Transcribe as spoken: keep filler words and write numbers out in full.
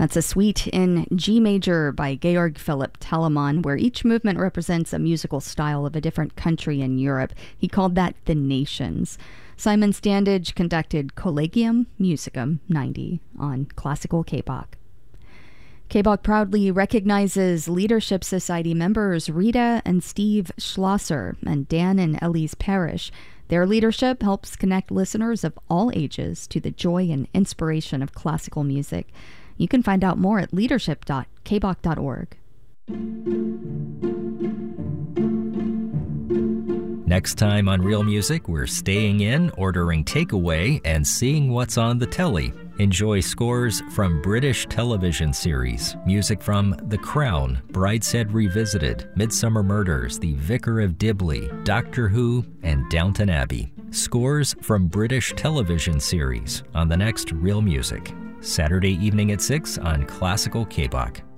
That's a suite in G major by Georg Philipp Telemann, where each movement represents a musical style of a different country in Europe. He called that the Nations. Simon Standage conducted Collegium Musicum ninety on Classical K B O C. K B O C proudly recognizes Leadership Society members Rita and Steve Schlosser and Dan and Elise Parrish. Their leadership helps connect listeners of all ages to the joy and inspiration of classical music. You can find out more at leadership dot k b o c dot org. Next time on Real Music, we're staying in, ordering takeaway, and seeing what's on the telly. Enjoy scores from British television series, music from The Crown, Brideshead Revisited, Midsummer Murders, The Vicar of Dibley, Doctor Who, and Downton Abbey. Scores from British television series on the next Real Music. Saturday evening at six on Classical K B O C.